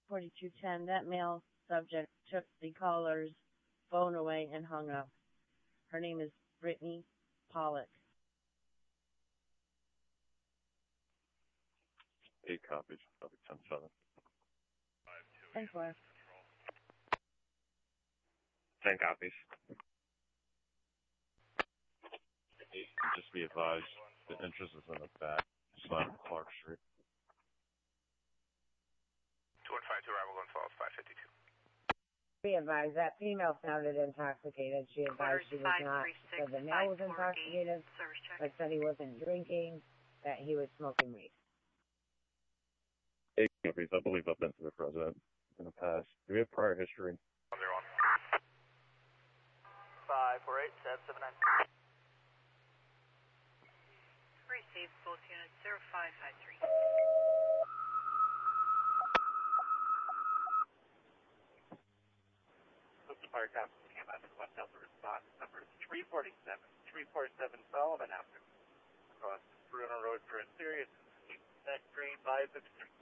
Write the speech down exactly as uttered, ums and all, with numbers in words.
forty-two ten, that male subject took the caller's phone away and hung up. Her name is Brittany Pollock. Eight copies. Copy ten seven. ten four. Ten copies. Eight, just be advised, the interest is in the back. It's not Clark Street. two one five two, arrival going falls, five fifty-two. Be advised, that female sounded intoxicated. She advised she was not, said the male was intoxicated, but said he wasn't drinking, that he was smoking weed. Eight copies. I believe I've been to the president in the past. Do we have prior history? On their own. five four eight, seven seven nine. Received both units, zero five five three. Fire Captain C M S West Delta response number three forty-seven, three forty-seven Sullivan Avenue. Across Bruno Road for a serious neck green five fifty-three.